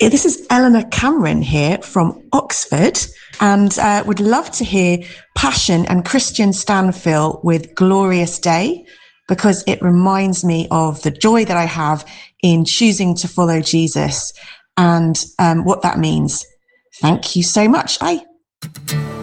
This is Eleanor Cameron here from Oxford, and would love to hear Passion and Christian Stanfill with Glorious Day, because it reminds me of the joy that I have in choosing to follow Jesus and what that means. Thank you so much. Bye.